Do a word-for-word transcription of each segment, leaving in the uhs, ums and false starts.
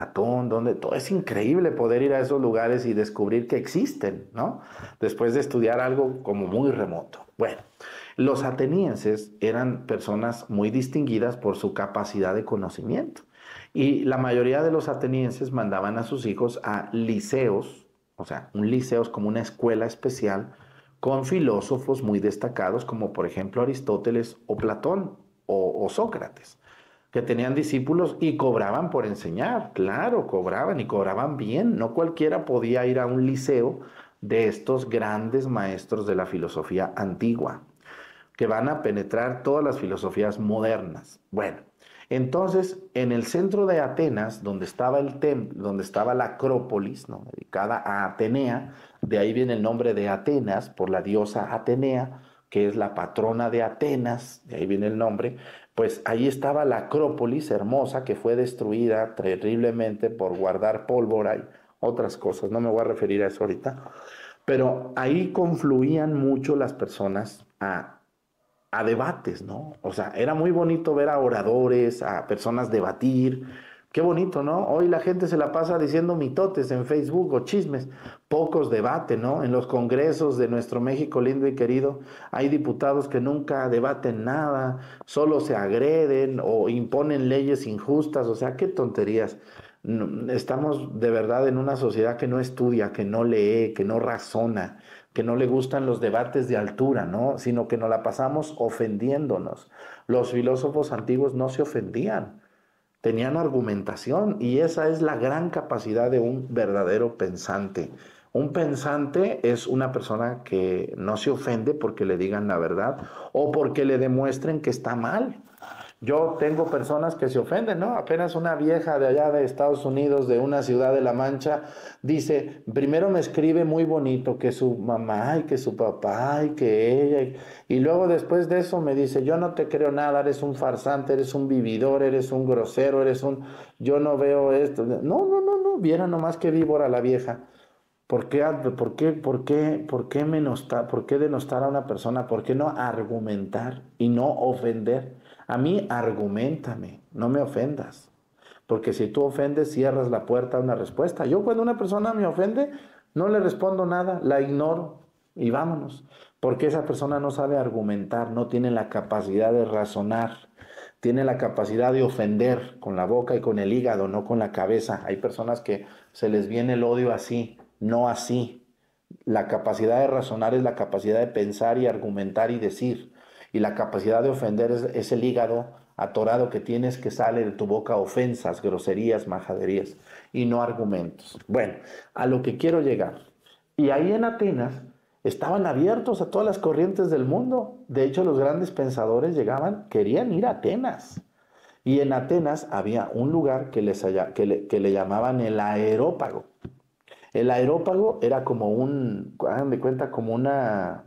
Platón, donde todo es increíble poder ir a esos lugares y descubrir que existen, ¿no? Después de estudiar algo como muy remoto. Bueno, los atenienses eran personas muy distinguidas por su capacidad de conocimiento. Y la mayoría de los atenienses mandaban a sus hijos a liceos, o sea, un liceo es como una escuela especial con filósofos muy destacados como por ejemplo Aristóteles o Platón o, o Sócrates, que tenían discípulos y cobraban por enseñar, claro, cobraban y cobraban bien, no cualquiera podía ir a un liceo de estos grandes maestros de la filosofía antigua, que van a penetrar todas las filosofías modernas. Bueno, entonces en el centro de Atenas, donde estaba el templo, donde estaba la Acrópolis, ¿no?, dedicada a Atenea, de ahí viene el nombre de Atenas por la diosa Atenea, que es la patrona de Atenas, de ahí viene el nombre. Pues ahí estaba la Acrópolis hermosa que fue destruida terriblemente por guardar pólvora y otras cosas, no me voy a referir a eso ahorita, pero ahí confluían mucho las personas a a debates, ¿no? O sea, era muy bonito ver a oradores, a personas debatir. Qué bonito, ¿no? Hoy la gente se la pasa diciendo mitotes en Facebook o chismes. Pocos debaten, ¿no? En los congresos de nuestro México lindo y querido hay diputados que nunca debaten nada, solo se agreden o imponen leyes injustas. O sea, qué tonterías. Estamos de verdad en una sociedad que no estudia, que no lee, que no razona, que no le gustan los debates de altura, ¿no? Sino que nos la pasamos ofendiéndonos. Los filósofos antiguos no se ofendían, tenían argumentación y esa es la gran capacidad de un verdadero pensante. Un pensante es una persona que no se ofende porque le digan la verdad o porque le demuestren que está mal. Yo tengo personas que se ofenden, ¿no? Apenas una vieja de allá de Estados Unidos, de una ciudad de La Mancha, dice, primero me escribe muy bonito que su mamá y que su papá y que ella, y, y luego después de eso me dice, yo no te creo nada, eres un farsante, eres un vividor, eres un grosero, eres un, yo no veo esto. No, no, no, no, viera nomás qué víbora la vieja. ¿Por qué, por qué, por qué, por qué menostar, por qué denostar a una persona? ¿Por qué no argumentar y no ofender? A mí, argumentame, no me ofendas. Porque si tú ofendes, cierras la puerta a una respuesta. Yo cuando una persona me ofende, no le respondo nada, la ignoro y vámonos. Porque esa persona no sabe argumentar, no tiene la capacidad de razonar, tiene la capacidad de ofender con la boca y con el hígado, no con la cabeza. Hay personas que se les viene el odio así, no así. La capacidad de razonar es la capacidad de pensar y argumentar y decir. Y la capacidad de ofender es, es el hígado atorado que tienes, que sale de tu boca ofensas, groserías, majaderías y no argumentos. Bueno, a lo que quiero llegar. Y ahí en Atenas estaban abiertos a todas las corrientes del mundo. De hecho, los grandes pensadores llegaban, querían ir a Atenas. Y en Atenas había un lugar que, les haya, que, le, que le llamaban el Areópago. El Areópago era como un, hagan de cuenta, como una,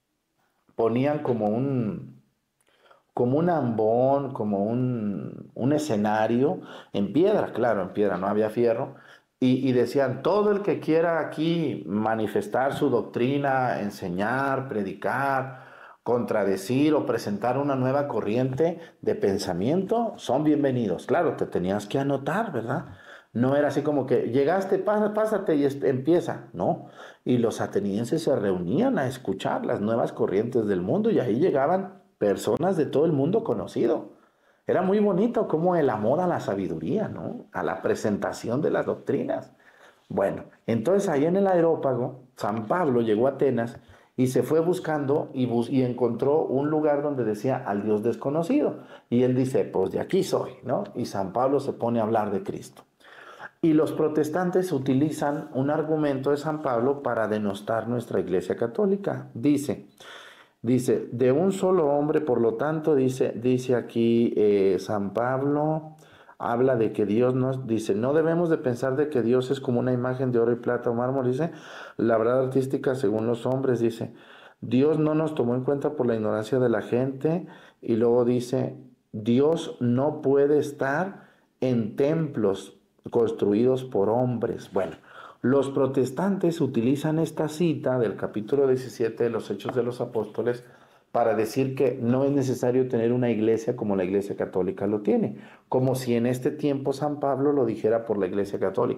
ponían como un, como un ambón, como un, un escenario en piedra, claro, en piedra, no había fierro, y, y decían, todo el que quiera aquí manifestar su doctrina, enseñar, predicar, contradecir o presentar una nueva corriente de pensamiento, son bienvenidos. Claro, te tenías que anotar, ¿verdad? No era así como que llegaste, pasa, pásate y empieza, no. Y los atenienses se reunían a escuchar las nuevas corrientes del mundo y ahí llegaban personas de todo el mundo conocido. Era muy bonito como el amor a la sabiduría, ¿no? A la presentación de las doctrinas. Bueno, entonces ahí en el Areópago, San Pablo llegó a Atenas y se fue buscando y, bus y encontró un lugar donde decía al Dios desconocido. Y él dice, pues de aquí soy, ¿no? Y San Pablo se pone a hablar de Cristo. Y los protestantes utilizan un argumento de San Pablo para denostar nuestra Iglesia Católica. Dice, dice, de un solo hombre, por lo tanto, dice, dice aquí eh, San Pablo, habla de que Dios nos, dice, no debemos de pensar de que Dios es como una imagen de oro y plata o mármol, dice, la verdad artística según los hombres, dice, Dios no nos tomó en cuenta por la ignorancia de la gente, y luego dice, Dios no puede estar en templos construidos por hombres. Bueno, los protestantes utilizan esta cita del capítulo diecisiete de los Hechos de los Apóstoles para decir que no es necesario tener una iglesia como la Iglesia Católica lo tiene, como si en este tiempo San Pablo lo dijera por la Iglesia Católica.